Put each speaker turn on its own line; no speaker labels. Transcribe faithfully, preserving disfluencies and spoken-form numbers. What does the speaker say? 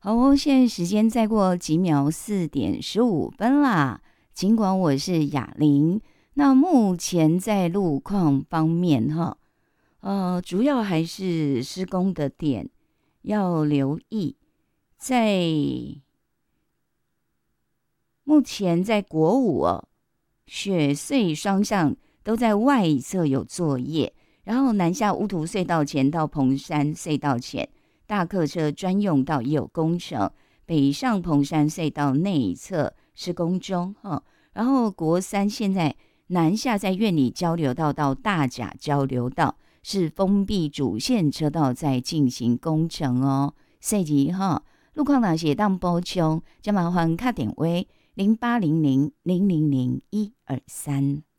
好哦，现在时间再过几秒，四点十五分啦。尽管我是雅玲，那目前在路况方面哈，呃，主要还是施工的点要留意。在目前在国五哦，雪隧双向都在外侧有作业，然后南下乌涂隧道前到蓬山隧道前，大客车专用道也有工程，北上蓬山隧道内侧施工中哈。然后国三现在南下在苑里交流道到大甲交流道是封闭主线车道在进行工程哦。所以哈，路况哪些当补充，就麻烦打电话零八零零零零零一二三。